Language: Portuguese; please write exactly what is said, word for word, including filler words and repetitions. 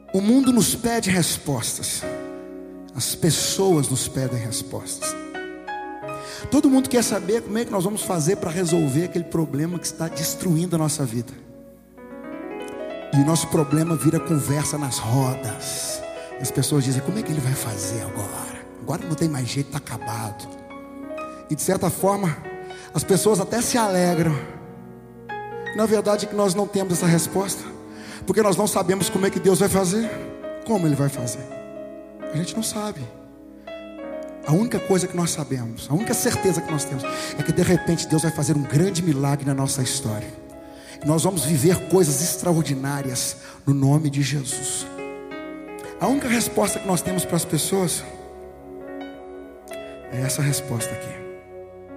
O mundo nos pede respostas. As pessoas nos pedem respostas. Todo mundo quer saber como é que nós vamos fazer para resolver aquele problema que está destruindo a nossa vida. E o nosso problema vira conversa nas rodas. As pessoas dizem: como é que ele vai fazer agora? Agora não tem mais jeito, está acabado. E de certa forma, as pessoas até se alegram. Na verdade é que nós não temos essa resposta, porque nós não sabemos como é que Deus vai fazer. Como Ele vai fazer? A gente não sabe. A única coisa que nós sabemos, a única certeza que nós temos, é que de repente Deus vai fazer um grande milagre na nossa história. E nós vamos viver coisas extraordinárias no nome de Jesus. A única resposta que nós temos para as pessoas é essa resposta aqui.